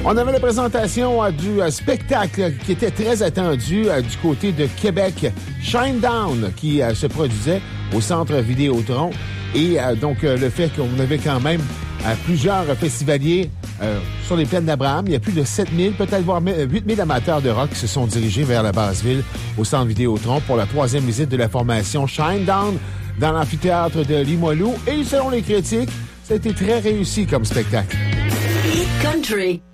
On avait la présentation du spectacle qui était très attendu du côté de Québec, Shinedown, qui se produisait au Centre Vidéotron. Et donc, le fait qu'on avait quand même plusieurs festivaliers sur les plaines d'Abraham. Il y a plus de 7000, peut-être voire 8000 amateurs de rock qui se sont dirigés vers la Basse-Ville au Centre Vidéotron pour la 3e visite de la formation Shinedown dans l'amphithéâtre de Limoilou. Et selon les critiques, ça a été très réussi comme spectacle. Country.